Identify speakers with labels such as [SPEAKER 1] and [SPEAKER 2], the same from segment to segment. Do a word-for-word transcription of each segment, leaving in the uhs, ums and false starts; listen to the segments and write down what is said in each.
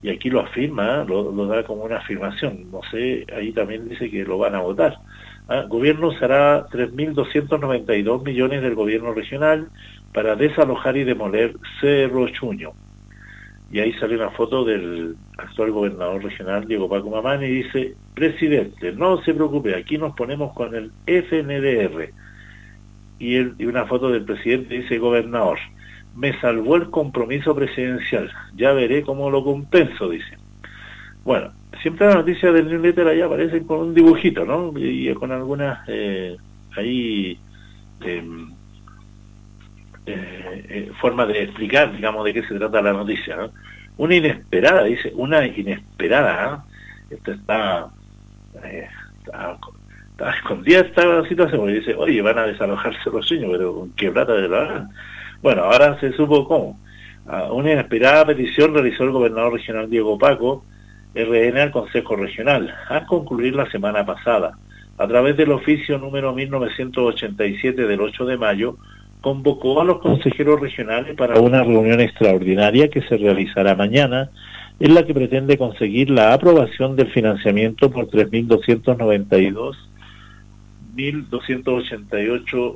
[SPEAKER 1] y aquí lo afirma, ¿eh? lo, lo da como una afirmación, no sé, ahí también dice que lo van a votar. ¿eh? Gobierno será tres mil doscientos noventa y dos millones del gobierno regional para desalojar y demoler Cerro Chuño. Y ahí sale una foto del actual gobernador regional, Diego Paco Mamani, y dice: presidente, no se preocupe, aquí nos ponemos con el F N D R. Y, el, y una foto del presidente dice: gobernador, me salvó el compromiso presidencial, ya veré cómo lo compenso, dice. Bueno, siempre las noticias del newsletter allá aparecen con un dibujito, ¿no? Y, y con algunas eh, ahí eh, eh, eh, formas de explicar, digamos, de qué se trata la noticia, ¿no? Una inesperada, dice, una inesperada, ¿eh? Esto está, eh, está, está escondida esta situación, porque dice: oye, van a desalojarse los sueños, pero ¿con qué plata de la van? Bueno, ahora se supo cómo. Uh, una inesperada petición realizó el gobernador regional Diego Paco R N al Consejo Regional, al concluir la semana pasada. A través del oficio número mil novecientos ochenta y siete del ocho de mayo, convocó a los consejeros regionales para una reunión extraordinaria que se realizará mañana, en la que pretende conseguir la aprobación del financiamiento por tres mil doscientos noventa y dos millones doscientos ochenta y ocho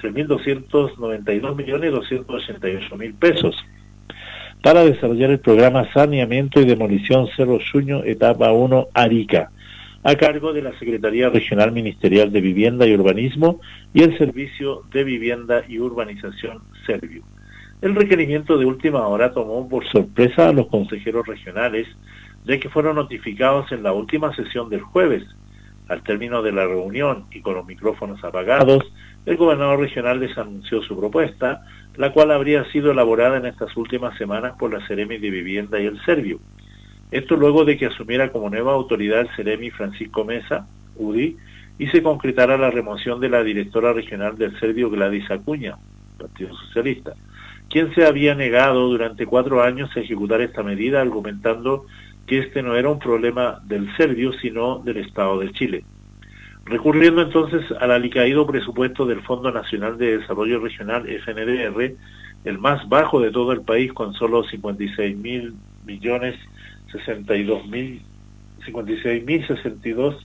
[SPEAKER 1] mil pesos para desarrollar el programa Saneamiento y Demolición Cerro Chuño, etapa uno, Arica, a cargo de la Secretaría Regional Ministerial de Vivienda y Urbanismo y el Servicio de Vivienda y Urbanización Servio. El requerimiento de última hora tomó por sorpresa a los consejeros regionales, ya que fueron notificados en la última sesión del jueves. Al término de la reunión y con los micrófonos apagados, el gobernador regional les anunció su propuesta, la cual habría sido elaborada en estas últimas semanas por la Seremi de Vivienda y el Servio. Esto luego de que asumiera como nueva autoridad el Seremi Francisco Mesa, U D I, y se concretara la remoción de la directora regional del Servio, Gladys Acuña, Partido Socialista, quien se había negado durante cuatro años a ejecutar esta medida, argumentando que este no era un problema del Servio, sino del Estado de Chile. Recurriendo entonces al alicaído presupuesto del Fondo Nacional de Desarrollo Regional, F N D R, el más bajo de todo el país, con solo cincuenta y seis mil millones sesenta y dos mil cincuenta y seis mil sesenta y dos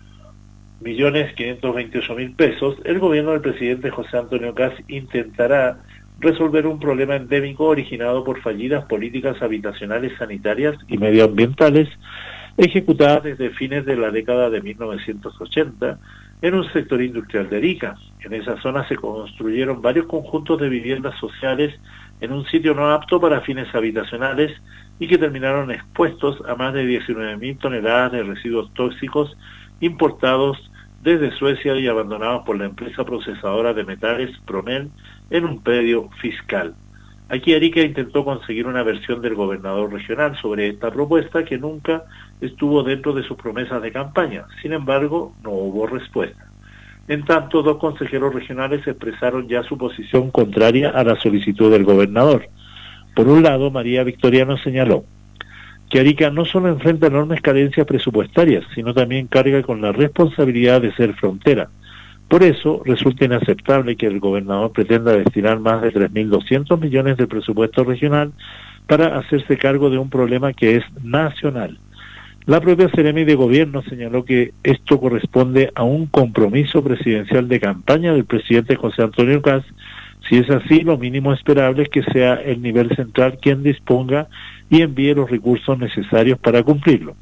[SPEAKER 1] millones quinientos veintiocho mil pesos, el gobierno del presidente José Antonio Kast intentará resolver un problema endémico originado por fallidas políticas habitacionales, sanitarias y medioambientales ejecutadas desde fines de la década de mil novecientos ochenta en un sector industrial de Arica. En esa zona se construyeron varios conjuntos de viviendas sociales en un sitio no apto para fines habitacionales y que terminaron expuestos a más de diecinueve mil toneladas de residuos tóxicos importados desde Suecia y abandonados por la empresa procesadora de metales Promel en un predio fiscal. Aquí Arica intentó conseguir una versión del gobernador regional sobre esta propuesta, que nunca estuvo dentro de sus promesas de campaña. Sin embargo, no hubo respuesta. En tanto, dos consejeros regionales expresaron ya su posición contraria a la solicitud del gobernador. Por un lado, María Victoriano señaló que Arica no solo enfrenta enormes carencias presupuestarias, sino también carga con la responsabilidad de ser frontera. Por eso, resulta inaceptable que el gobernador pretenda destinar más de tres mil doscientos millones del presupuesto regional para hacerse cargo de un problema que es nacional. La propia Seremi de Gobierno señaló que esto corresponde a un compromiso presidencial de campaña del presidente José Antonio Kast. Si es así, lo mínimo esperable es que sea el nivel central quien disponga y envíe los recursos necesarios para cumplirlo.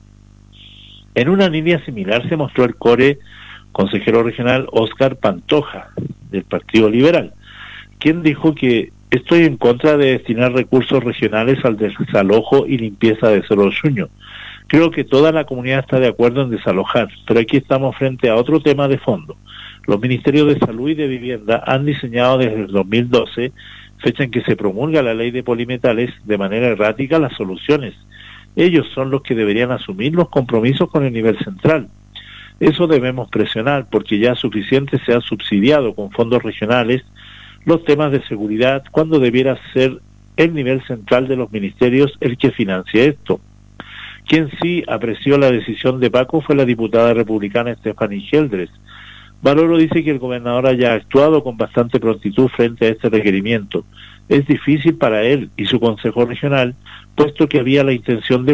[SPEAKER 1] En una línea similar se mostró el core consejero regional Óscar Pantoja, del Partido Liberal, quien dijo que estoy en contra de destinar recursos regionales al desalojo y limpieza de Cerro Chuño. Creo que toda la comunidad está de acuerdo en desalojar, pero aquí estamos frente a otro tema de fondo. Los ministerios de Salud y de Vivienda han diseñado desde el dos mil doce, fecha en que se promulga la ley de polimetales, de manera errática las soluciones. Ellos son los que deberían asumir los compromisos con el nivel central. Eso debemos presionar, porque ya suficiente se ha subsidiado con fondos regionales los temas de seguridad, cuando debiera ser el nivel central de los ministerios el que financie esto. Quien sí apreció la decisión de Paco fue la diputada republicana Stephanie Geldres. Valoro dice que el gobernador haya actuado con bastante prontitud frente a este requerimiento. es difícil para él y su consejo regional, puesto que había la intención de